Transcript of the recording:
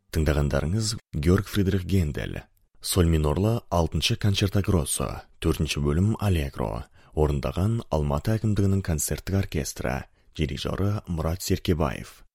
Тыңдағандарыңыз Георг Фридрих Гендель. Соль минорлы 6-шы концерта гроссо, 4-ші бөлім Аллегро. Орындаған Алматы әкімдігінің концерттік оркестрі. Дирижері Мұрат Серкебаев.